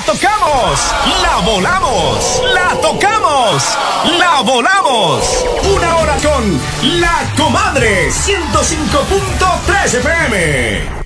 tocamos, la volamos, la tocamos, la volamos. Una hora con La Comadre 105.3 FM.